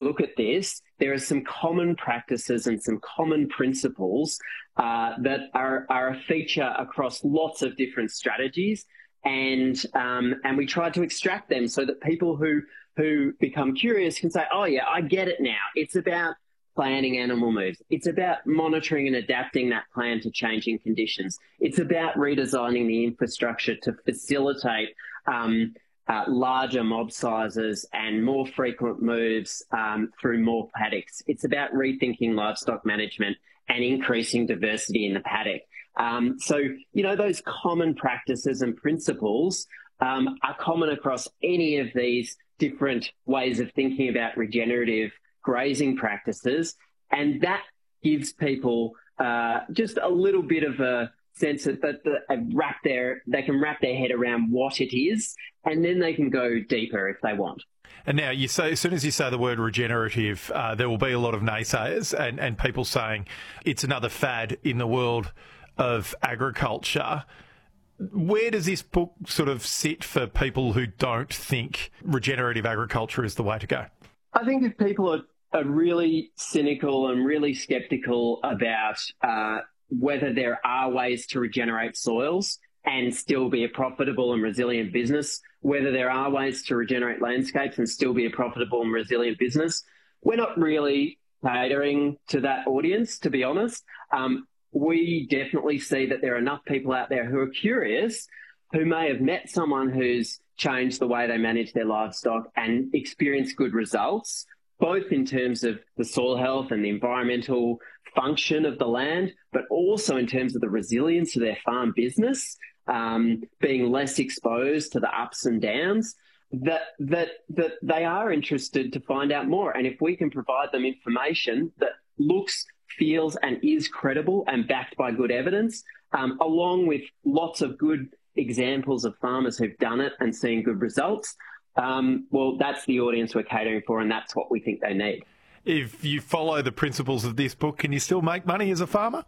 look at this, there are some common practices and some common principles that are a feature across lots of different strategies, and we try to extract them so that people who become curious can say, oh yeah, I get it now. It's about planning animal moves. It's about monitoring and adapting that plan to changing conditions. It's about redesigning the infrastructure to facilitate larger mob sizes and more frequent moves through more paddocks. It's about rethinking livestock management and increasing diversity in the paddock. So, you know, those common practices and principles are common across any of these different ways of thinking about regenerative grazing practices, and that gives people just a little bit of a sense that they can wrap their head around what it is, and then they can go deeper if they want. And now, you say, as soon as you say the word regenerative, there will be a lot of naysayers and people saying it's another fad in the world of agriculture. Where does this book sort of sit for people who don't think regenerative agriculture is the way to go? I think if people are really cynical and really sceptical about whether there are ways to regenerate soils and still be a profitable and resilient business, whether there are ways to regenerate landscapes and still be a profitable and resilient business, we're not really catering to that audience, to be honest. We definitely see that there are enough people out there who are curious, who may have met someone who's changed the way they manage their livestock and experienced good results, both in terms of the soil health and the environmental function of the land, but also in terms of the resilience of their farm business, being less exposed to the ups and downs, that they are interested to find out more. And if we can provide them information that looks, feels and is credible and backed by good evidence, along with lots of good examples of farmers who've done it and seen good results, well, that's the audience we're catering for, and that's what we think they need. If you follow the principles of this book, can you still make money as a farmer?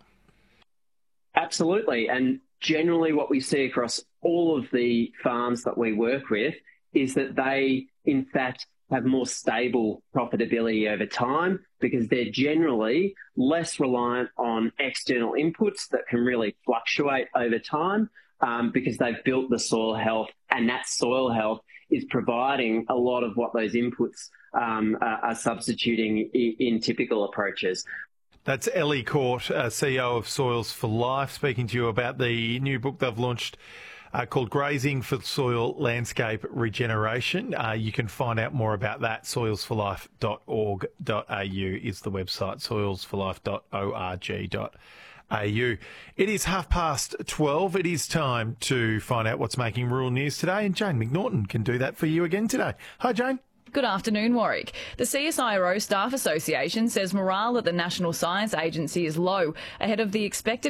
Absolutely. And generally what we see across all of the farms that we work with is that they, in fact, have more stable profitability over time because they're generally less reliant on external inputs that can really fluctuate over time because they've built the soil health, and that soil health is providing a lot of what those inputs are substituting in typical approaches. That's Ellie Court, CEO of Soils for Life, speaking to you about the new book they've launched called Grazing for Soil Landscape Regeneration. You can find out more about that. soilsforlife.org.au is the website, soilsforlife.org.au. It is 12:30. It is time to find out what's making rural news today, and Jane McNaughton can do that for you again today. Hi, Jane. Good afternoon, Warwick. The CSIRO Staff Association says morale at the National Science Agency is low ahead of the expected